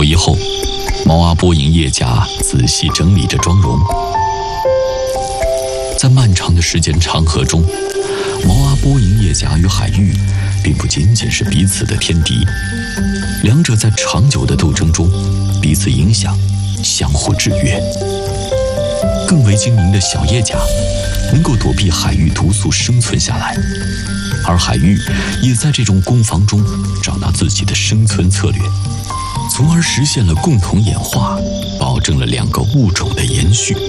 多以后，毛阿波营叶甲仔细整理着妆容。在漫长的时间长河中，毛阿波营叶甲与海域并不仅仅是彼此的天敌，两者在长久的斗争中彼此影响，相互制约。更为精明的小叶甲能够躲避海域毒素生存下来，而海域也在这种攻防中找到自己的生存策略，从而实现了共同演化，保证了两个物种的延续。